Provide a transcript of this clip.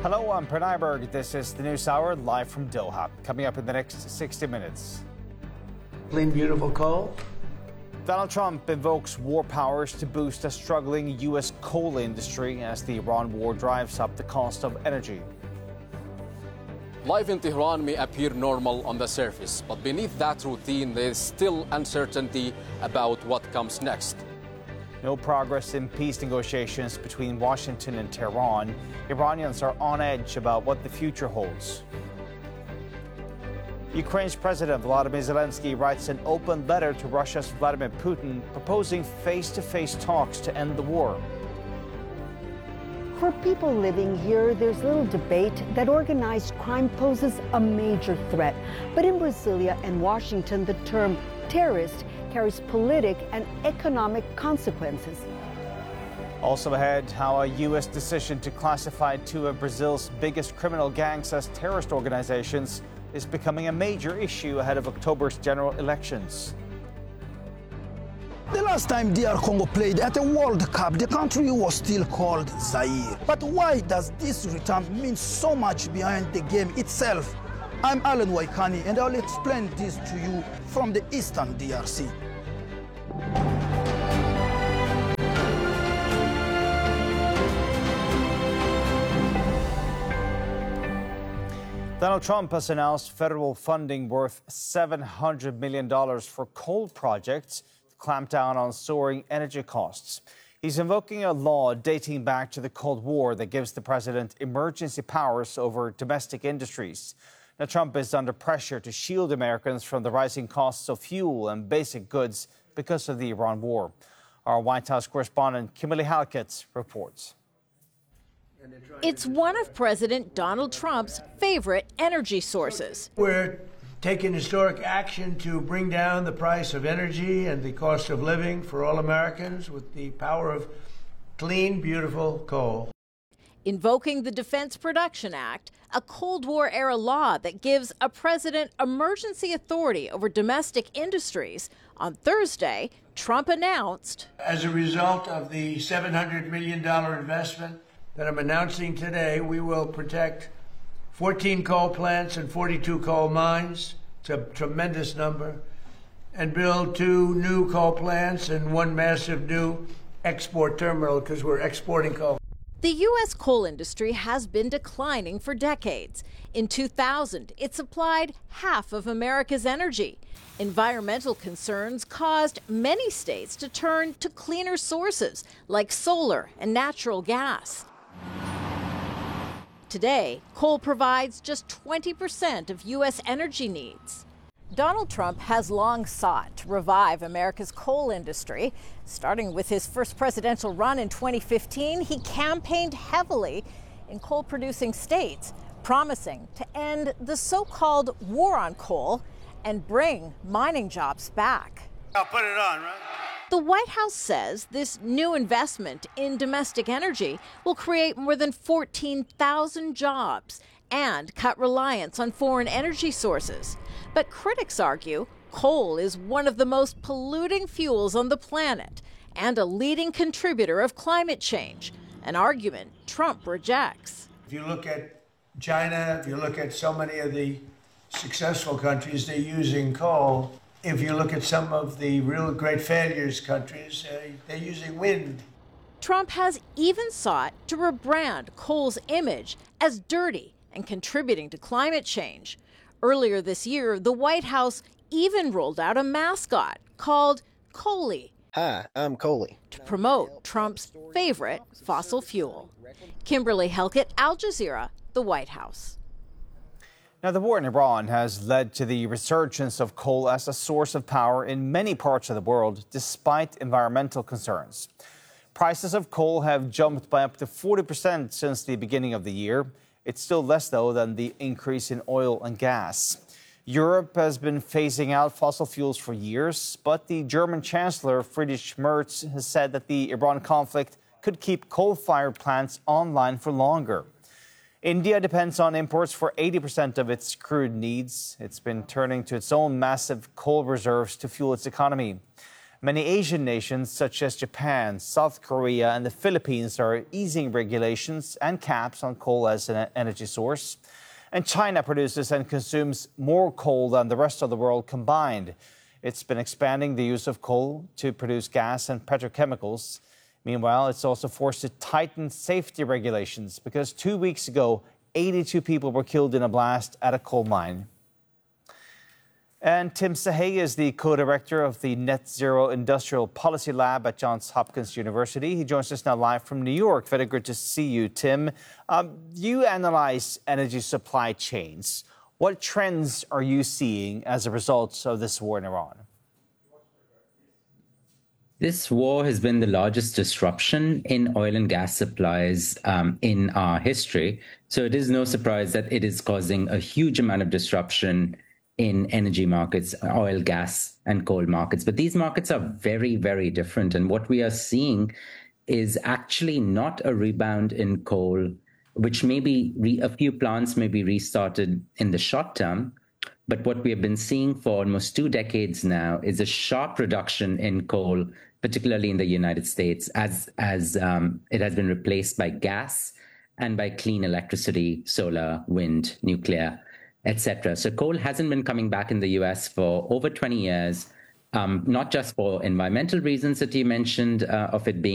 Hello, I'm Pranay Berg. This is the News Hour, live from Doha. Coming up in the next 60 minutes. Clean, beautiful coal. Donald Trump invokes war powers to boost a struggling U.S. coal industry as the Iran war drives up the cost of energy. Life in Tehran may appear normal on the surface, but beneath that routine, there is still uncertainty about what comes next. No progress in peace negotiations between Washington and Tehran. Iranians are on edge about what the future holds. Ukraine's President Volodymyr Zelensky writes an open letter to Russia's Vladimir Putin proposing face-to-face talks to end the war. For people living here, there's little debate that organized crime poses a major threat. But in Brasilia and Washington, the term terrorist carries politic and economic consequences. Also ahead, how a U.S. decision to classify two of Brazil's biggest criminal gangs as terrorist organizations is becoming a major issue ahead of October's general elections. The last time DR Congo played at a World Cup, the country was still called Zaire. But why does this return mean so much behind the game itself? I'm Alan Waikani, and I'll explain this to you from the Eastern DRC. Donald Trump has announced federal funding worth $700 million for coal projects to clamp down on soaring energy costs. He's invoking a law dating back to the Cold War that gives the president emergency powers over domestic industries. Now, Trump is under pressure to shield Americans from the rising costs of fuel and basic goods because of the Iran war. Our White House correspondent Kimberly Halkett reports. It's one of President Donald Trump's favorite energy sources. We're taking historic action to bring down the price of energy and the cost of living for all Americans with the power of clean, beautiful coal. Invoking the Defense Production Act, a Cold War-era law that gives a president emergency authority over domestic industries, on Thursday, Trump announced, as a result of the $700 million investment that I'm announcing today, we will protect 14 coal plants and 42 coal mines. It's a tremendous number. And build 2 new coal plants and 1 massive new export terminal because we're exporting coal. The U.S. coal industry has been declining for decades. In 2000, it supplied half of America's energy. Environmental concerns caused many states to turn to cleaner sources like solar and natural gas. Today, coal provides just 20% of U.S. energy needs. Donald Trump has long sought to revive America's coal industry. Starting with his first presidential run in 2015, he campaigned heavily in coal-producing states, promising to end the so-called war on coal and bring mining jobs back. I'll put it on, right? The White House says this new investment in domestic energy will create more than 14,000 jobs and cut reliance on foreign energy sources. But critics argue coal is one of the most polluting fuels on the planet and a leading contributor of climate change, an argument Trump rejects. If you look at China, if you look at so many of the successful countries, they're using coal. If you look at some of the real great failures countries, they're using wind. Trump has even sought to rebrand coal's image as dirty and contributing to climate change. Earlier this year, the White House even rolled out a mascot called Coaly. Hi, I'm Coaly. To promote Trump's favorite fossil fuel. Kimberly Halkett, Al Jazeera, the White House. Now, the war in Iran has led to the resurgence of coal as a source of power in many parts of the world, despite environmental concerns. Prices of coal have jumped by up to 40% since the beginning of the year. It's still less, though, than the increase in oil and gas. Europe has been phasing out fossil fuels for years, but the German Chancellor Friedrich Merz has said that the Iran conflict could keep coal-fired plants online for longer. India depends on imports for 80% of its crude needs. It's been turning to its own massive coal reserves to fuel its economy. Many Asian nations, such as Japan, South Korea, and the Philippines, are easing regulations and caps on coal as an energy source. And China produces and consumes more coal than the rest of the world combined. It's been expanding the use of coal to produce gas and petrochemicals. Meanwhile, it's also forced to tighten safety regulations because 2 weeks ago, 82 people were killed in a blast at a coal mine. And Tim Sahay is the co-director of the Net Zero Industrial Policy Lab at Johns Hopkins University. He joins us now live from New York. Very good to see you, Tim. You analyze energy supply chains. What trends are you seeing as a result of this war in Iran? This war has been the largest disruption in oil and gas supplies in our history. So it is no surprise that it is causing a huge amount of disruption in energy markets, oil, gas, and coal markets. But these markets are very, very different. And what we are seeing is actually not a rebound in coal, which maybe a few plants may be restarted in the short term. But what we have been seeing for almost 2 decades now is a sharp reduction in coal, particularly in the United States, as it has been replaced by gas and by clean electricity, solar, wind, nuclear, etc. So coal hasn't been coming back in the US for over 20 years, not just for environmental reasons that you mentioned, of it being